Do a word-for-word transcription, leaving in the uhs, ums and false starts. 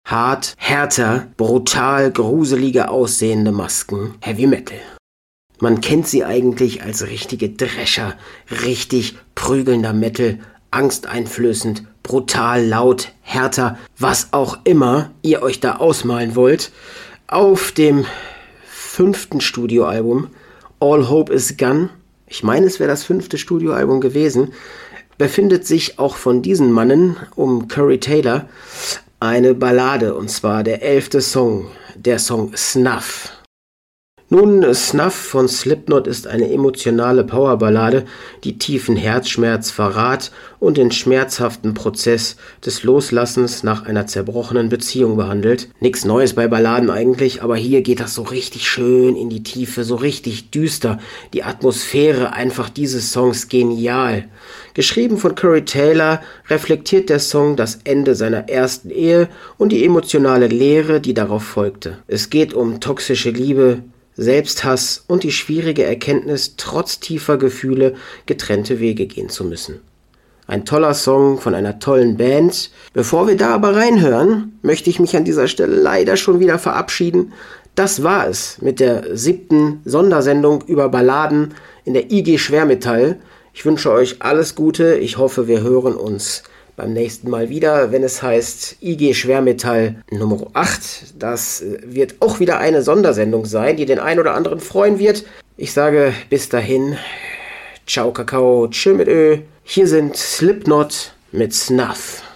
hart, härter, brutal, gruseliger aussehende Masken Heavy Metal. Man kennt sie eigentlich als richtige Drescher, richtig prügelnder Metal, angsteinflößend, brutal, laut, härter, was auch immer ihr euch da ausmalen wollt. Auf dem fünften Studioalbum All Hope Is Gone, ich meine, es wäre das fünfte Studioalbum gewesen, befindet sich auch von diesen Mannen um Corey Taylor eine Ballade, und zwar der elfte Song, der Song Snuff. Nun, Snuff von Slipknot ist eine emotionale Powerballade, die tiefen Herzschmerz, Verrat und den schmerzhaften Prozess des Loslassens nach einer zerbrochenen Beziehung behandelt. Nichts Neues bei Balladen eigentlich, aber hier geht das so richtig schön in die Tiefe, so richtig düster. Die Atmosphäre einfach dieses Songs genial. Geschrieben von Corey Taylor reflektiert der Song das Ende seiner ersten Ehe und die emotionale Leere, die darauf folgte. Es geht um toxische Liebe, Selbsthass und die schwierige Erkenntnis, trotz tiefer Gefühle getrennte Wege gehen zu müssen. Ein toller Song von einer tollen Band. Bevor wir da aber reinhören, möchte ich mich an dieser Stelle leider schon wieder verabschieden. Das war es mit der siebten Sondersendung über Balladen in der I G Schwermetall. Ich wünsche euch alles Gute. Ich hoffe, wir hören uns beim nächsten Mal wieder, wenn es heißt I G Schwermetall Nummer acht. Das wird auch wieder eine Sondersendung sein, die den einen oder anderen freuen wird. Ich sage bis dahin, ciao Kakao, tschö mit Ö. Hier sind Slipknot mit Snuff.